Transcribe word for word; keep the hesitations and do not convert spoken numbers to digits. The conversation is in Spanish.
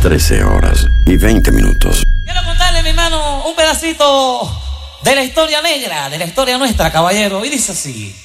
trece horas y veinte minutos. Quiero contarle, mi hermano, un pedacito de la historia negra, de la historia nuestra, caballero. Y dice así.